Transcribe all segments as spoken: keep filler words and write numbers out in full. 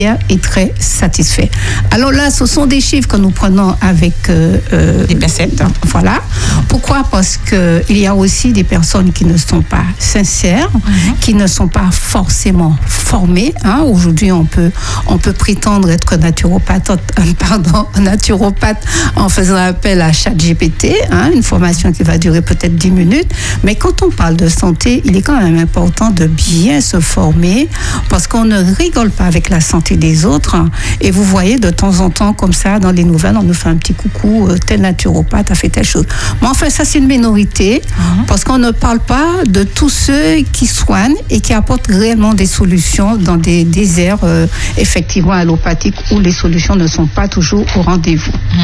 est très satisfait. Alors là, ce sont des chiffres que nous prenons avec euh, euh, des pincettes. Voilà. Pourquoi? Parce que il y a aussi des personnes qui ne sont pas sincères, mm-hmm. qui ne sont pas forcément formées. Hein. Aujourd'hui, on peut on peut prétendre être naturopathe, euh, pardon, naturopathe en faisant appel à ChatGPT, hein, une formation qui va durer peut-être dix minutes. Mais quand on parle de santé, il est quand même important de bien se former parce qu'on ne rigole pas avec la santé des autres. Et vous voyez de temps en temps comme ça dans les nouvelles, on nous fait un petit coucou, tel naturopathe a fait telle chose. Mais enfin, ça c'est une minorité mmh. parce qu'on ne parle pas de tous ceux qui soignent et qui apportent réellement des solutions dans des déserts euh, effectivement allopathiques où les solutions ne sont pas toujours au rendez-vous. Mmh.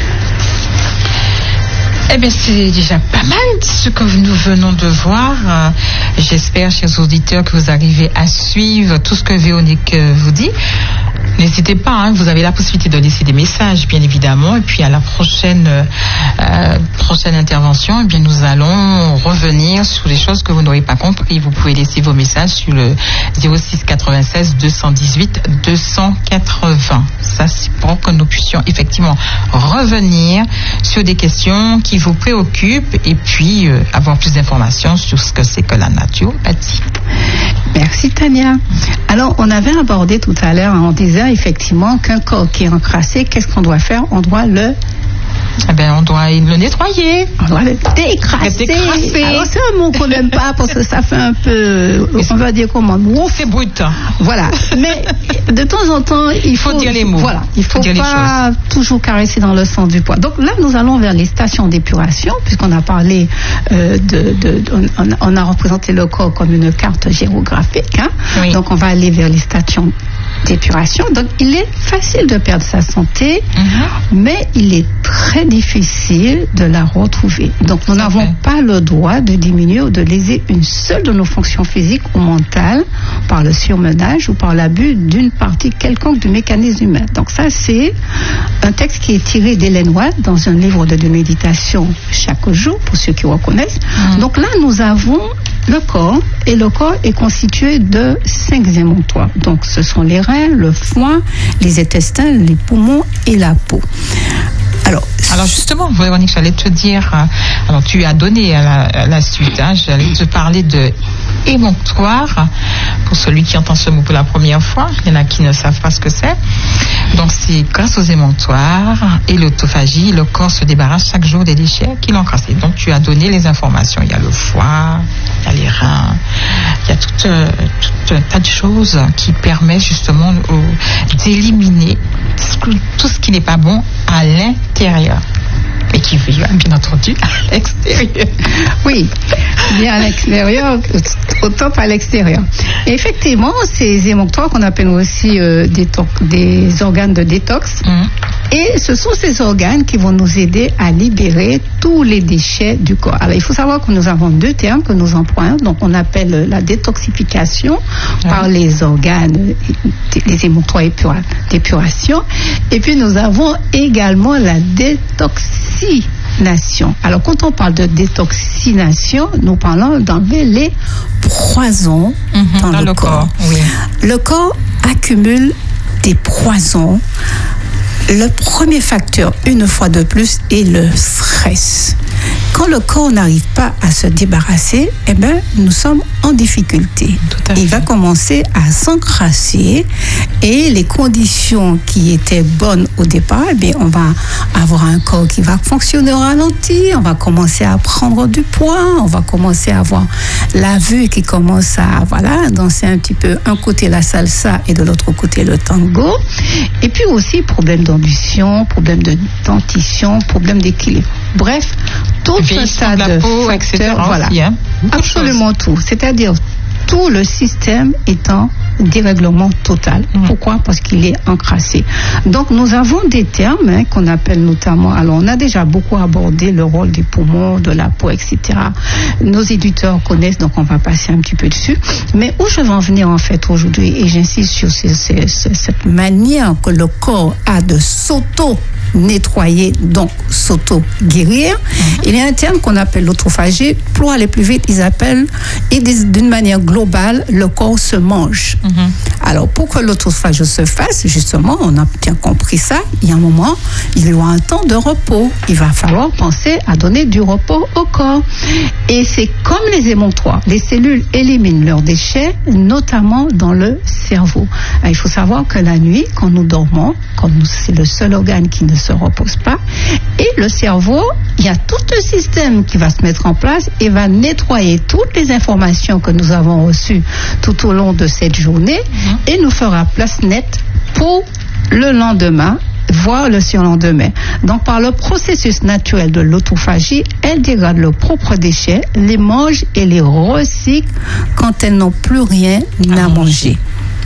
Eh bien, c'est déjà pas mal ce que nous venons de voir. Euh, j'espère, chers auditeurs, que vous arrivez à suivre tout ce que Véronique euh, vous dit. N'hésitez pas, hein, vous avez la possibilité de laisser des messages, bien évidemment. Et puis, à la prochaine, euh, prochaine intervention, eh bien, nous allons revenir sur les choses que vous n'aurez pas compris. Vous pouvez laisser vos messages sur le zéro six quatre-vingt-seize deux cent dix-huit deux cent quatre-vingts. Ça, c'est pour que nous puissions effectivement revenir sur des questions qui vous préoccupent et puis euh, avoir plus d'informations sur ce que c'est que la naturopathie. Merci Tania. Alors, on avait abordé tout à l'heure, on disait effectivement qu'un corps qui est encrassé, qu'est-ce qu'on doit faire? On doit le... Eh ben, on doit le nettoyer. On doit le décrasser. décrasser. Alors, c'est un mot qu'on n'aime pas parce que ça fait un peu, on va dire comment? Ouf. C'est brut. Voilà. Mais de temps en temps, il faut, faut dire les mots. Voilà. Il faut, faut dire pas toujours caresser dans le sens du poil. Donc là, nous allons vers les stations d'épuration, puisqu'on a parlé euh, de, de, de on, on a représenté le corps comme une carte géographique. Hein. Oui. Donc on va aller vers les stations d'épuration. Donc il est facile de perdre sa santé, mm-hmm. mais il est très difficile de la retrouver. Donc nous C'est n'avons vrai. pas le droit de diminuer ou de léser une seule de nos fonctions physiques ou mentales par le surmenage ou par l'abus d'une partie quelconque du mécanisme humain. Donc ça, c'est un texte qui est tiré d'Hélène White dans un livre de, de méditation chaque jour, pour ceux qui reconnaissent. Mm. Donc là, nous avons le corps, et le corps est constitué de cinq émonctoires. Donc ce sont les reins, le foie, les intestins, les poumons et la peau. Alors, alors justement, Véronique, j'allais te dire, alors tu as donné à la, à la suite, hein, j'allais te parler de émonctoire, pour celui qui entend ce mot pour la première fois, il y en a qui ne savent pas ce que c'est. Donc c'est grâce aux émonctoires et l'autophagie, le corps se débarrasse chaque jour des déchets qu'il a encrassés. Donc tu as donné les informations, il y a le foie, il y a les reins, il y a tout, euh, tout un tas de choses qui permettent justement euh, d'éliminer tout ce qui n'est pas bon à l'intérieur. Et qui vit, bien entendu, à l'extérieur. Oui, bien à l'extérieur, autant à l'extérieur. Et effectivement, ces émonctoires qu'on appelle aussi euh, des, to- des organes de détox, mmh. et ce sont ces organes qui vont nous aider à libérer tous les déchets du corps. Alors, il faut savoir que nous avons deux termes que nous employons. Donc, on appelle la détoxification mmh. par les organes, les émonctoires d'épuration. Et puis, nous avons également la détoxination. Alors, quand on parle de détoxination, nous parlons d'enlever les poisons mmh, dans, dans le, le corps. corps. Oui. Le corps accumule des poisons. Le premier facteur, une fois de plus, est le stress. Quand le corps n'arrive pas à se débarrasser, eh ben, nous sommes en difficulté. Il va commencer à s'encrasser et les conditions qui étaient bonnes au départ, eh bien, on va avoir un corps qui va fonctionner au ralenti, on va commencer à prendre du poids, on va commencer à avoir la vue qui commence à voilà, danser un petit peu, un côté la salsa et de l'autre côté le tango. Et puis aussi, problème d'ambition, problème de dentition, problème d'équilibre. Bref, tout un tas de peau, facteurs, et cetera. Voilà, aussi, hein. Absolument tout. C'est-à-dire tout le système est en dérèglement total. Mmh. Pourquoi? Parce qu'il est encrassé. Donc nous avons des termes hein, qu'on appelle notamment, alors on a déjà beaucoup abordé le rôle des poumons, de la peau, et cetera. Nos éditeurs connaissent, donc on va passer un petit peu dessus. Mais où je veux en venir en fait aujourd'hui, et j'insiste sur ces, ces, ces, cette manière que le corps a de s'auto nettoyer, donc s'auto-guérir. Mm-hmm. Il y a un terme qu'on appelle l'autophagie. Pour aller plus vite, ils appellent, ils disent d'une manière globale, le corps se mange. Mm-hmm. Alors, pour que l'autophagie se fasse, justement, on a bien compris ça, il y a un moment, il y aura un temps de repos. Il va falloir penser à donner du repos au corps. Et c'est comme les émonctoires. Les cellules éliminent leurs déchets, notamment dans le cerveau. Il faut savoir que la nuit, quand nous dormons, comme c'est le seul organe qui ne se repose pas, et le cerveau, il y a tout un système qui va se mettre en place et va nettoyer toutes les informations que nous avons reçues tout au long de cette journée mmh. et nous fera place nette pour le lendemain, voire le surlendemain. Donc, par le processus naturel de l'autophagie, elle dégrade leurs propres déchets, les mange et les recycle quand elles n'ont plus rien à manger.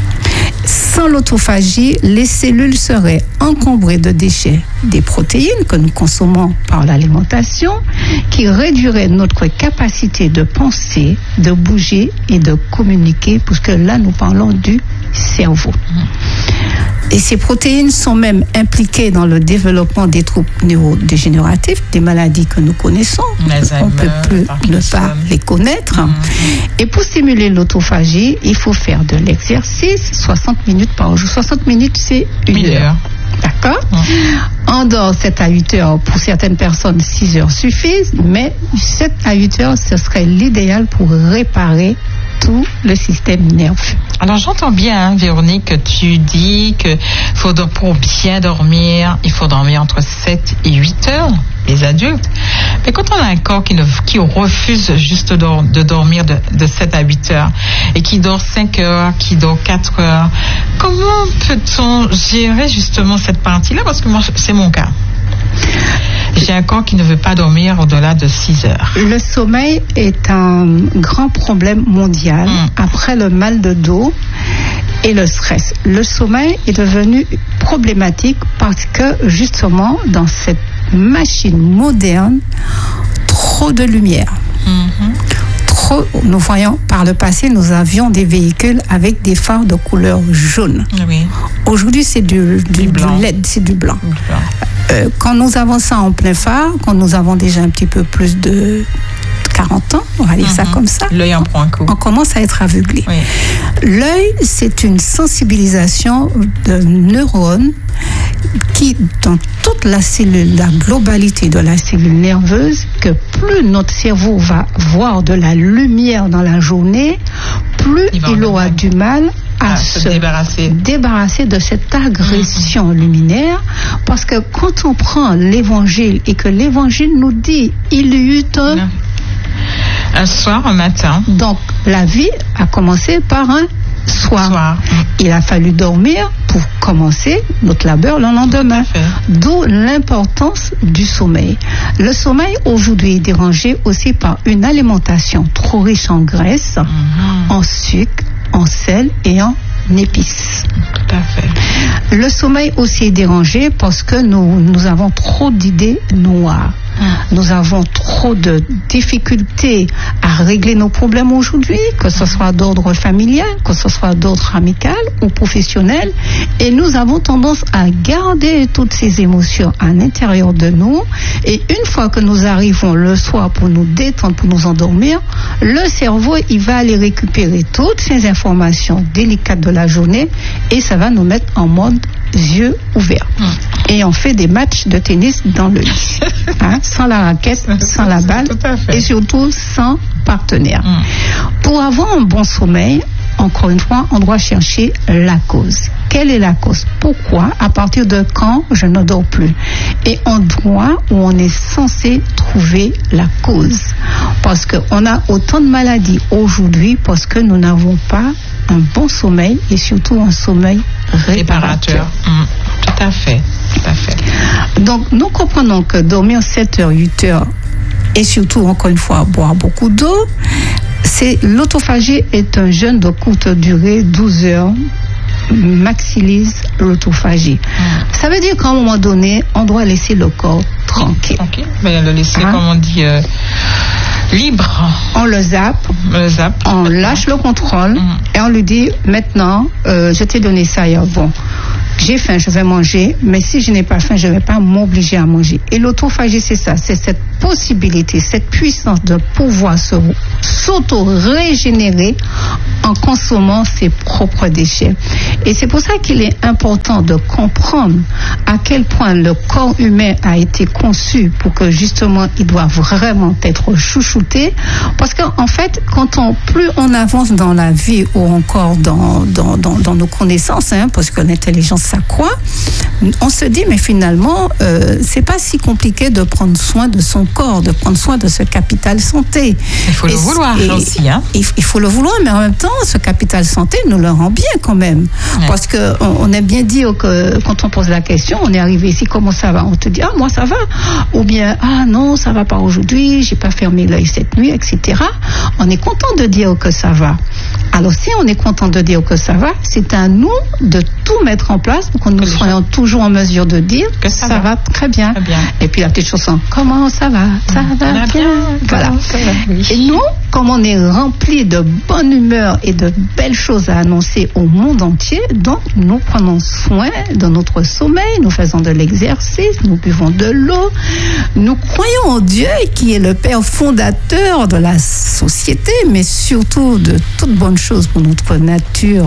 Sans l'autophagie, les cellules seraient encombrées de déchets, des protéines que nous consommons par l'alimentation, qui réduiraient notre capacité de penser, de bouger et de communiquer, puisque là, nous parlons du cerveau. Et ces protéines sont même impliquées dans le développement des troubles neurodégénératifs, des maladies que nous connaissons. On ne peut plus ne pas les connaître. Mmh. Et pour stimuler l'autophagie, il faut faire de l'exercice soixante minutes par jour. soixante minutes, c'est une, une heure. heure. D'accord ? Mmh. En dehors, sept à huit heures, pour certaines personnes, six heures suffisent, mais sept à huit heures, ce serait l'idéal pour réparer tout le système nerveux. Alors j'entends bien, hein, Véronique, que tu dis que faut, pour bien dormir, il faut dormir entre sept et huit heures, les adultes. Mais quand on a un corps qui, ne, qui refuse juste de, de dormir de, de sept à huit heures et qui dort cinq heures, qui dort quatre heures, comment peut-on gérer justement cette partie-là? Parce que moi, c'est mon cas. J'ai un corps qui ne veut pas dormir au-delà de six heures. Le sommeil est un grand problème mondial mmh. après le mal de dos et le stress. Le sommeil est devenu problématique parce que justement dans cette machine moderne, trop de lumière. Mmh. Trop, nous voyons par le passé, nous avions des véhicules avec des phares de couleur jaune. Oui. Aujourd'hui, c'est du, du, du, du L E D, c'est du blanc. blanc. Euh, quand nous avons ça en plein phare, quand nous avons déjà un petit peu plus de quarante ans, on va dire mm-hmm. ça comme ça, l'œil en prend un coup. On commence à être aveuglé. Oui. L'œil, c'est une sensibilisation de neurones qui, dans toute la cellule, la globalité de la cellule nerveuse, que plus notre cerveau va voir de la lumière dans la journée, plus il, il aura du mal à, à se, se débarrasser. débarrasser de cette agression mmh. luminaire, parce que quand on prend l'évangile et que l'évangile nous dit il y eut un, non. un soir, un matin. Donc la vie a commencé par un soir. soir. Il a fallu dormir pour commencer notre labeur le lendemain. D'où l'importance du sommeil. Le sommeil aujourd'hui est dérangé aussi par une alimentation trop riche en graisse, mmh. en sucre, en sel et en épices. Tout à fait. Le sommeil aussi est dérangé parce que nous, nous avons trop d'idées noires. Nous avons trop de difficultés à régler nos problèmes aujourd'hui, que ce soit d'ordre familial, que ce soit d'ordre amical ou professionnel, et nous avons tendance à garder toutes ces émotions à l'intérieur de nous, et une fois que nous arrivons le soir pour nous détendre, pour nous endormir, le cerveau, il va aller récupérer toutes ces informations délicates de la journée, et ça va nous mettre en mode yeux ouverts. Mmh. Et on fait des matchs de tennis dans le lit. Hein, sans la raquette, sans la balle, et surtout sans partenaire. Mmh. Pour avoir un bon sommeil, encore une fois, on doit chercher la cause. Quelle est la cause? Pourquoi? À partir de quand je ne dors plus? Et on doit, ou on est censé trouver la cause. Parce qu'on a autant de maladies aujourd'hui parce que nous n'avons pas un bon sommeil et surtout un sommeil réparateur. Mmh. Tout à fait. Tout à fait. Donc, nous comprenons que dormir sept heures, huit heures et surtout, encore une fois, boire beaucoup d'eau, c'est, l'autophagie est un jeûne de courte durée, douze heures, maxilise l'autophagie. Mmh. Ça veut dire qu'à un moment donné, on doit laisser le corps tranquille. Tranquille, mais le laisser, hein? Comme on dit, euh, libre. On le zappe, le zappe on lâche le contrôle mmh. et on lui dit, maintenant, euh, je t'ai donné ça hier, bon. j'ai faim, je vais manger, mais si je n'ai pas faim, je ne vais pas m'obliger à manger. Et l'autophagie, c'est ça, c'est cette possibilité, cette puissance de pouvoir se, s'auto-régénérer en consommant ses propres déchets. Et c'est pour ça qu'il est important de comprendre à quel point le corps humain a été conçu pour que justement il doit vraiment être chouchouté. Parce qu'en fait, quand on, plus on avance dans la vie ou encore dans, dans, dans, dans nos connaissances, hein, parce que l'intelligence s'accroît, on se dit mais finalement euh, c'est pas si compliqué de prendre soin de son corps, de prendre soin de ce capital santé. Il faut et le vouloir et, aussi. Hein. Il, il faut le vouloir, mais en même temps, ce capital santé nous le rend bien quand même. Ouais. Parce qu'on on aime bien dire que quand on pose la question, on est arrivé ici, comment ça va? On te dit, ah, moi ça va. Ou bien, ah non, ça va pas aujourd'hui, j'ai pas fermé l'œil cette nuit, et cetera. On est content de dire que ça va. Alors si on est content de dire que ça va, c'est à nous de tout mettre en place pour que nous soyons toujours en mesure de dire que ça, ça va. va très bien. Très bien. Et puis la petite chanson, comment ça va? Ça mmh. va bien. bien. Voilà. Ça va, oui. Et nous, comme on est rempli de bonne humeur et de belles choses à annoncer au monde entier, donc nous prenons soin de notre sommeil, nous faisons de l'exercice, nous buvons de l'eau, nous croyons en Dieu qui est le Père fondateur de la société, mais surtout de toutes bonnes choses pour notre nature.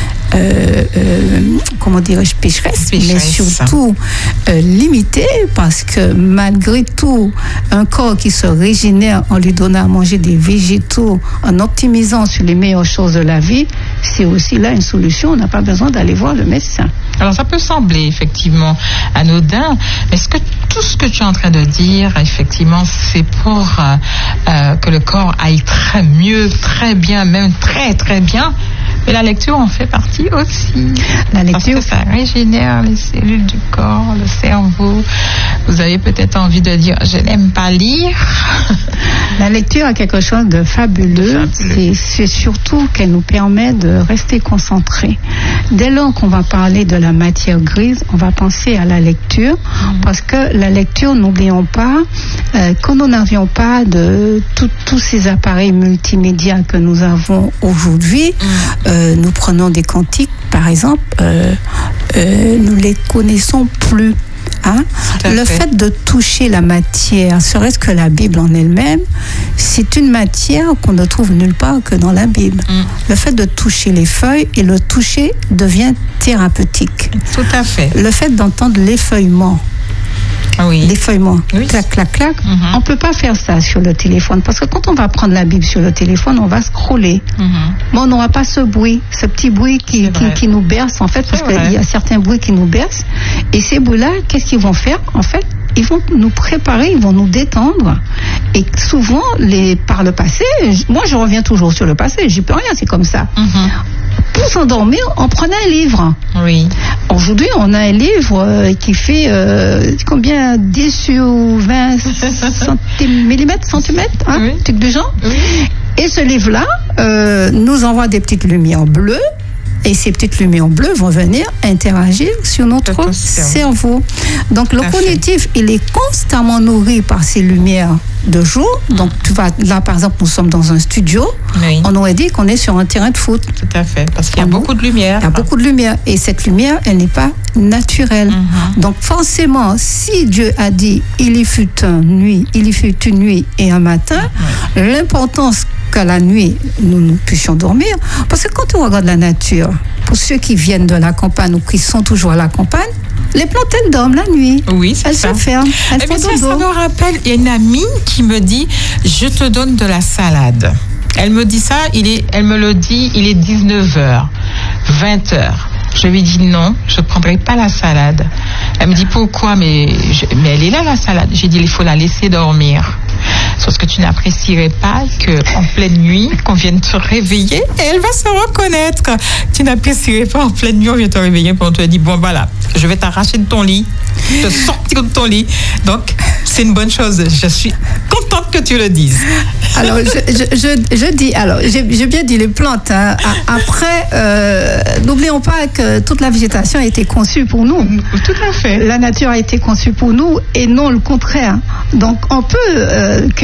Euh, euh, comment dirais-je, pécheresse, pécheresse, mais surtout euh, limitée, parce que malgré tout, un corps qui se régénère en lui donnant à manger des végétaux, en optimisant sur les meilleures choses de la vie, c'est aussi là une solution. On n'a pas besoin d'aller voir le médecin. Alors ça peut sembler effectivement anodin, mais est-ce que tout ce que tu es en train de dire, effectivement, c'est pour euh, euh, que le corps aille très mieux, très bien, même très très bien? Et la lecture en fait partie aussi. La lecture, parce que ça régénère les cellules du corps, le cerveau. Vous avez peut-être envie de dire, je n'aime pas lire. La lecture a quelque chose de fabuleux. C'est, c'est surtout qu'elle nous permet de rester concentrés. Dès lors qu'on va parler de la matière grise, on va penser à la lecture, mmh. parce que la lecture, n'oublions pas, euh, quand nous n'avions pas de tous ces appareils multimédia que nous avons aujourd'hui, mmh. euh, nous prenons des cantiques, par exemple, euh, euh, nous les connaissons plus. Hein? Le fait. fait de toucher la matière, serait-ce que la Bible en elle-même, c'est une matière qu'on ne trouve nulle part que dans la Bible. Mm. Le fait de toucher les feuilles, et le toucher devient thérapeutique. Tout à fait. Le fait d'entendre l'effeuillement, oui. l'effeuillement, oui. clac, clac, clac, mm-hmm. on ne peut pas faire ça sur le téléphone, parce que quand on va prendre la Bible sur le téléphone, on va scroller. Mm-hmm. Mais on n'aura pas ce bruit, ce petit bruit qui, qui, qui nous berce, en fait, parce qu'il y a certains bruits qui nous bercent. Et ces bruits-là, qu'est-ce qu'ils vont faire? En fait, ils vont nous préparer, ils vont nous détendre. Et souvent, les, par le passé, moi je reviens toujours sur le passé, j'y peux rien, c'est comme ça. Mm-hmm. Pour s'endormir, on prenait un livre. Oui. Aujourd'hui, on a un livre euh, qui fait euh, combien? dix sur vingt millimètres, centimètres, hein, oui. truc du genre. Oui. Et ce livre-là euh, nous envoie des petites lumières bleues. Et ces petites lumières bleues vont venir interagir sur notre cerveau. Donc le cognitif, il est constamment nourri par ces lumières de jour. Donc tu vas, là par exemple, nous sommes dans un studio. Oui. On aurait dit qu'on est sur un terrain de foot. Tout à fait, parce qu'il y a beaucoup de lumière. Il y a beaucoup de lumière. Et cette lumière, elle n'est pas naturelle. Mm-hmm. Donc forcément, si Dieu a dit, il y fut une nuit, il y fut une nuit et un matin, mm-hmm. l'importance qu'à la nuit, nous, nous puissions dormir. Parce que quand on regarde la nature, pour ceux qui viennent de la campagne ou qui sont toujours à la campagne, les plantes, elles dorment la nuit. Oui, c'est elles ça. se ferment. Elles eh font ça, dodo. Ça me rappelle, il y a une amie qui me dit, je te donne de la salade. Elle me dit ça, il est, elle me le dit, il est dix-neuf heures, vingt heures. Je lui dis non, je ne prendrai pas la salade. Elle me dit pourquoi, mais, je, mais elle est là la salade. J'ai dit il faut la laisser dormir. Sauf que tu n'apprécierais pas qu'en pleine nuit, qu'on vienne te réveiller et elle va se reconnaître. Tu n'apprécierais pas en pleine nuit, on vient te réveiller et on te dit bon voilà, je vais t'arracher de ton lit, te sortir de ton lit. Donc c'est une bonne chose. Je suis contente que tu le dises. Alors je, je, je, je dis, alors j'ai, j'ai bien dit les plantes. Hein. Après, euh, n'oublions pas que toute la végétation a été conçue pour nous. Tout à fait. La nature a été conçue pour nous et non le contraire. Donc on peut euh, cueillir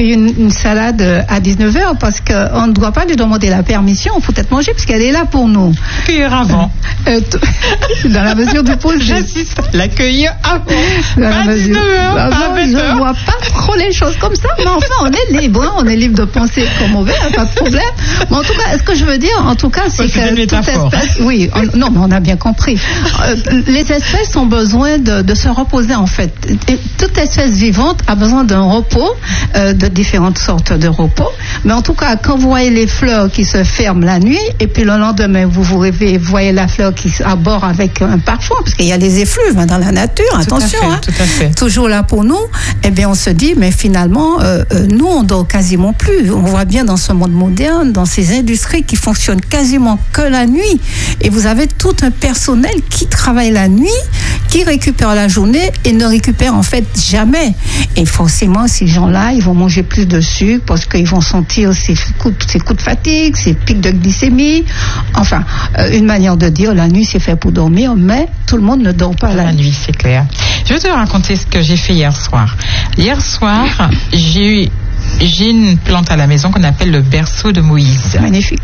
cueillir une, une salade à dix-neuf heures parce qu'on ne doit pas lui demander la permission, il faut peut-être manger parce qu'elle est là pour nous. Cueillir avant. Euh, t- dans la mesure du possible. J'insiste, la cueillir avant. Dans pas à dix-neuf heures, bah, pas à vingt heures. Je ne vois pas trop les choses comme ça, mais enfin, on est libre, hein, on est libre de penser comme on veut, pas de problème. Mais en tout cas, ce que je veux dire, en tout cas, c'est ouais, que toute espèce, oui, on, non, mais on a bien compris. Euh, les espèces ont besoin de, de se reposer, en fait. Et toute espèce vivante a besoin d'un repos, euh, de différentes sortes de repos. Mais en tout cas, quand vous voyez les fleurs qui se ferment la nuit, et puis le lendemain, vous vous réveillez, vous voyez la fleur qui s'aborde avec un parfum, parce qu'il y a les effluves hein, dans la nature, tout attention. À fait, hein, tout à fait. Toujours là pour nous. Eh bien, on se dit, mais finalement, euh, euh, nous, on dort quasiment plus. On voit bien dans ce monde moderne, dans ces industries qui fonctionnent quasiment que la nuit. Et vous avez tout un personnel qui travaille la nuit, qui récupère la journée et ne récupère en fait jamais. Et forcément, ces gens-là, ils vont manger plus de sucre parce qu'ils vont sentir ces coups, ces coups de fatigue, ces pics de glycémie. Enfin, euh, une manière de dire, la nuit, c'est fait pour dormir, mais tout le monde ne dort pas la, la nuit. C'est clair. Je vais te raconter ce que j'ai fait hier soir. Hier soir, j'ai eu J'ai une plante à la maison qu'on appelle le berceau de Moïse. Magnifique.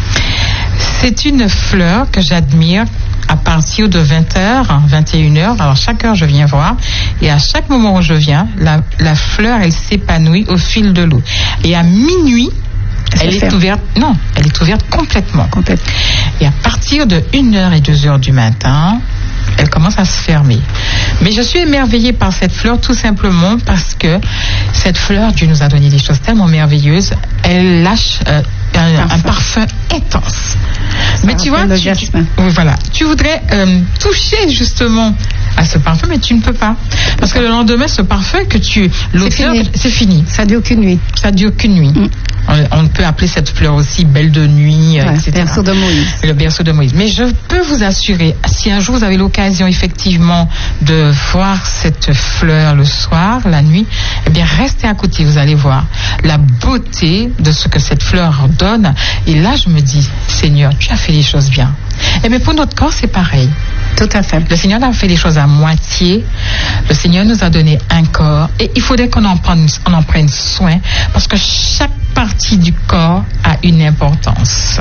C'est une fleur que j'admire à partir de vingt heures, vingt et une heures. Alors, chaque heure, je viens voir. Et à chaque moment où je viens, la, la fleur, elle s'épanouit au fil de l'eau. Et à minuit, elle est ouverte. Non, elle est ouverte complètement. Complètement. Et à partir de une heure et deux heures du matin, elle commence à se fermer. Mais je suis émerveillée par cette fleur tout simplement parce que cette fleur, Dieu nous a donné des choses tellement merveilleuses, elle lâche euh, un, un parfum intense. Ça mais tu vois, tu, tu, oui, voilà, tu voudrais euh, toucher justement à ce parfum, mais tu ne peux pas. Parce que le lendemain, ce parfum que tu... L'odeur, c'est fini. Ça dure qu'une nuit. Ça dure qu'une nuit. Mm. On, on peut appeler cette fleur aussi belle de nuit, ouais, et cetera. Le berceau de Moïse. Le berceau de Moïse. Mais je peux vous assurer, si un jour vous avez l'occasion effectivement de voir cette fleur le soir, la nuit, eh bien restez à côté, vous allez voir la beauté de ce que cette fleur donne. Et là, je me dis, Seigneur, tu as fait les choses bien. Et bien pour notre corps, c'est pareil. Tout à fait. Le Seigneur a fait les choses à moitié. Le Seigneur nous a donné un corps. Et il faudrait qu'on en prenne, on en prenne soin parce que chaque partie du corps a une importance.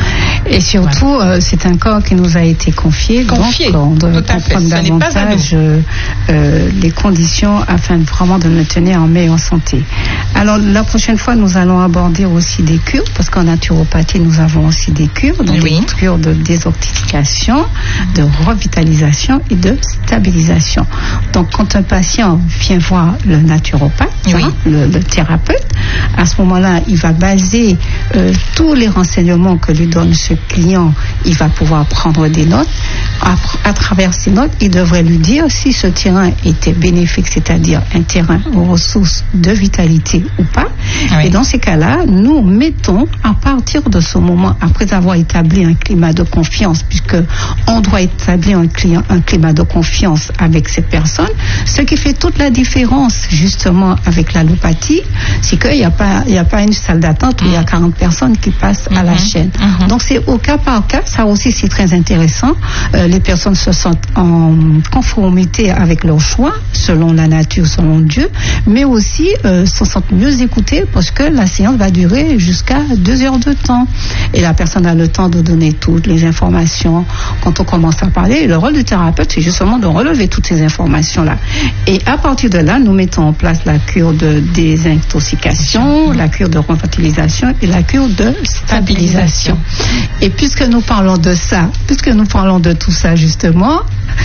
Et surtout, voilà. euh, c'est un corps qui nous a été confié. Confié, donc on doit comprendre davantage euh, euh, les conditions afin vraiment de le tenir en meilleure santé. Alors, la prochaine fois, nous allons aborder aussi des cures, parce qu'en naturopathie, nous avons aussi des cures, donc oui. des cures de désintoxication, de revitalisation et de stabilisation. Donc, quand un patient vient voir le naturopathe, oui. hein, le, le thérapeute, à ce moment-là, il va baser euh, tous les renseignements que lui donne ce client, il va pouvoir prendre des notes. À, à travers ces notes, il devrait lui dire si ce terrain était bénéfique, c'est-à-dire un terrain aux ressources de vitalité ou pas. Oui. Et dans ces cas-là, nous mettons, à partir de ce moment, après avoir établi un climat de confiance, puisque on doit établir un, client, un climat de confiance avec ces personnes, ce qui fait toute la différence, justement, avec l'allopathie, c'est qu'il n'y a pas, il n'y a pas une salle d'attente où il y a quarante personnes qui passent mm-hmm. à la chaîne. Mm-hmm. Donc, c'est au cas par cas. Ça aussi, c'est très intéressant. Euh, les personnes se sentent en conformité avec leur choix, selon la nature, selon Dieu, mais aussi euh, se sentent mieux écoutées parce que la séance va durer jusqu'à deux heures de temps. Et la personne a le temps de donner toutes les informations. Quand on commence à parler, le rôle du thérapeute, c'est justement de relever toutes ces informations-là. Et à partir de là, nous mettons en place la cure de désintoxication, la cure de revitalisation et la cure de stabilisation. Et puisque nous parlons de ça, puisque nous parlons de tout ça justement,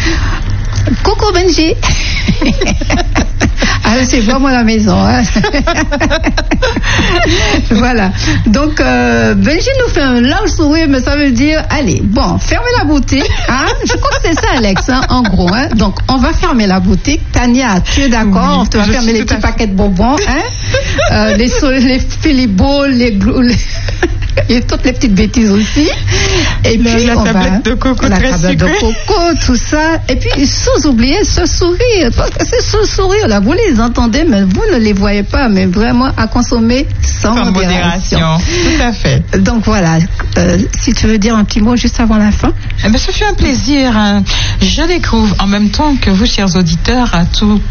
coucou Benji. Alors c'est vraiment la maison. Hein. Voilà. Donc euh, Benji nous fait un large sourire, mais ça veut dire, allez, bon, fermez la boutique. Hein. Je crois que c'est ça, Alex, hein, en gros. Hein. Donc on va fermer la boutique. Tania, tu es d'accord? Oui, on te va fermer les petits paquets de bonbons, hein. euh, les les Philibo, les, les et toutes les petites bêtises aussi. Et la, puis la on tablette va, de coco, la très tablette sucrée. de coco, tout ça. Et puis sans oublier ce sourire, parce que c'est ce sourire là, vous les entendez, mais vous ne les voyez pas, mais vraiment à consommer sans, sans modération. modération. Tout à fait. Donc voilà. Euh, si tu veux dire un petit mot juste avant la fin. Eh bien, ça fait un plaisir. Je découvre en même temps que vous, chers auditeurs, tout, tout,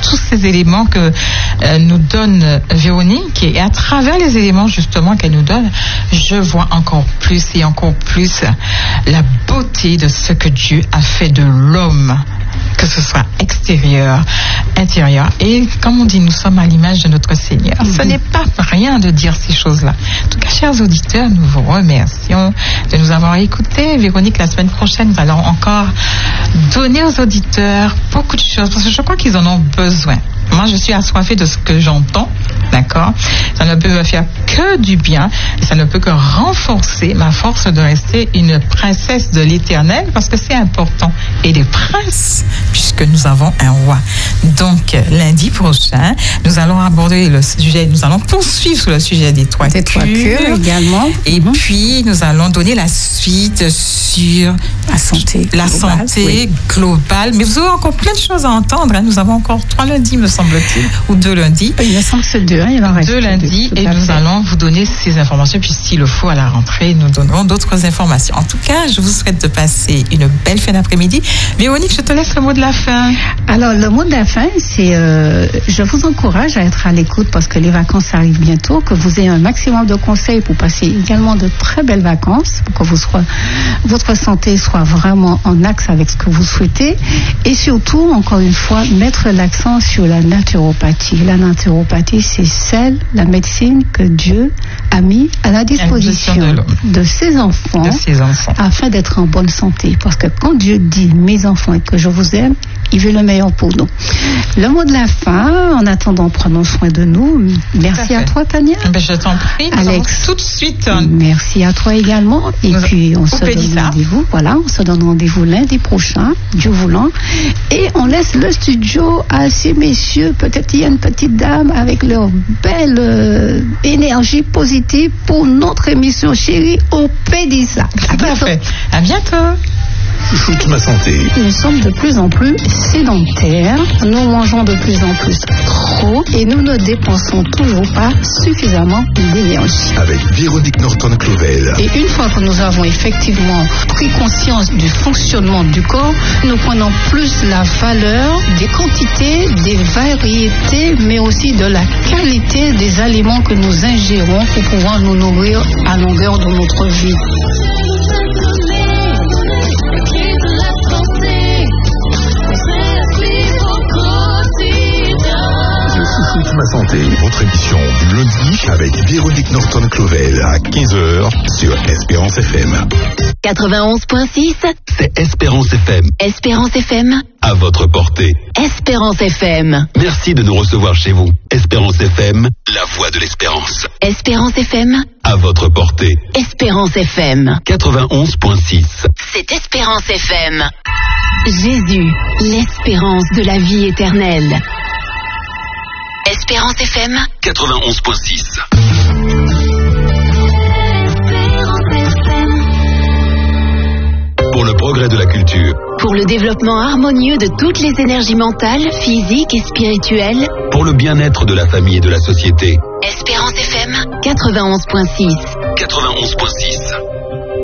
tous ces éléments que euh, nous donne Véronique, et à travers les éléments justement qu'elle nous donne, je vois encore plus et encore plus la beauté de ce que Dieu a fait de l'homme, que ce soit extérieur, intérieur. Et comme on dit, nous sommes à l'image de notre Seigneur. Mm-hmm. Ce n'est pas rien de dire ces choses-là. En tout cas, chers auditeurs, nous vous remercions de nous avoir écoutés. Véronique, la semaine prochaine, nous allons encore donner aux auditeurs beaucoup de choses, parce que je crois qu'ils en ont besoin. Moi, je suis assoiffée de ce que j'entends, d'accord? Ça ne peut me faire que du bien, et ça ne peut que renforcer ma force de rester une princesse de l'Éternel, parce que c'est important. Et les princes, puisque nous avons un roi. Donc, lundi prochain, nous allons aborder le sujet, nous allons poursuivre sur le sujet des trois des trois cures également. Et mm-hmm. puis, nous allons donner la suite sur la santé, la globale, santé oui. globale. Mais vous aurez encore plein de choses à entendre. Hein. Nous avons encore trois lundis, me semble-t-il, ou deux lundis. Il me semble que c'est deux, hein, il en reste deux lundis, deux, et nous fait. allons vous donner ces informations. Puis, s'il le faut, à la rentrée, nous donnerons d'autres informations. En tout cas, je vous souhaite de passer une belle fin d'après-midi. Véronique, je te laisse le mot de la fin. Alors, le mot de la fin, c'est euh, je vous encourage à être à l'écoute parce que les vacances arrivent bientôt, que vous ayez un maximum de conseils pour passer également de très belles vacances, pour que vous soyez, votre santé soit vraiment en axe avec ce que vous souhaitez. Et surtout, encore une fois, mettre l'accent sur la naturopathie. La naturopathie, c'est celle, la médecine que Dieu a mis à la disposition de, de, ses enfants, de ses enfants afin d'être en bonne santé. Parce que quand Dieu dit « mes enfants et que je vous aime », il veut le meilleur pour nous. Le mot de la fin, en attendant, prenons soin de nous. Merci à, à toi, Tania. Ben, je t'en prie, Alex. Tout de suite. Merci à toi également. Et nous puis, on se donne rendez-vous. Voilà, on se donne rendez-vous lundi prochain, Dieu voulant. Et on laisse le studio à ces messieurs. Peut-être il y a une petite dame avec leur belle euh, énergie positive pour notre émission chérie au Pédissa. Tout à fait. À bientôt. Toute ma santé. Nous sommes de plus en plus sédentaires, nous mangeons de plus en plus trop et nous ne dépensons toujours pas suffisamment d'énergie. Avec Véronique Norton-Clovel. Et une fois que nous avons effectivement pris conscience du fonctionnement du corps, nous prenons plus la valeur des quantités, des variétés, mais aussi de la qualité des aliments que nous ingérons pour pouvoir nous nourrir à longueur de notre vie. Toute ma santé, votre émission du lundi avec Véronique Norton-Clovel à quinze heures sur Espérance F M. quatre-vingt-onze virgule six. C'est Espérance F M. Espérance F M. À votre portée. Espérance F M. Merci de nous recevoir chez vous. Espérance F M, la voix de l'espérance. Espérance F M. À votre portée. Espérance F M. quatre-vingt-onze virgule six. C'est Espérance F M. Jésus, l'espérance de la vie éternelle. Espérance F M. quatre-vingt-onze virgule six. Pour le progrès de la culture. Pour le développement harmonieux de toutes les énergies mentales, physiques et spirituelles. Pour le bien-être de la famille et de la société. Espérance F M. quatre-vingt-onze virgule six. quatre-vingt-onze virgule six.